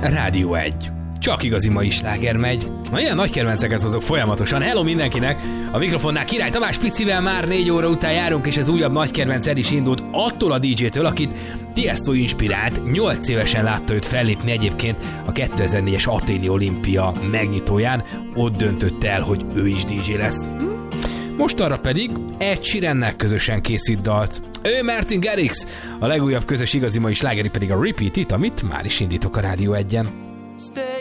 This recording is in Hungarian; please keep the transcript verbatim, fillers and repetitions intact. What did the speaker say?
Rádió egy. Csak igazi mai sláger megy. Na, ilyen nagy kedvenceket hozok folyamatosan. Hello mindenkinek! A mikrofonnál Király Tamás Picivel már négy óra után járunk, és ez újabb nagy kedvenc el is indult attól a dé jétől, akit Tiesto inspirált. nyolc évesen látta őt fellépni egyébként a kétezer-négyes Athéni Olimpia megnyitóján. Ott döntött el, hogy ő is dé jé lesz. Most arra pedig Ed Sheerannek közösen készít dalt. Ő Martin Garrix, a legújabb közös igazi mai slágeri pedig a Repeat It, amit már is indítok a Rádió egyen. Stay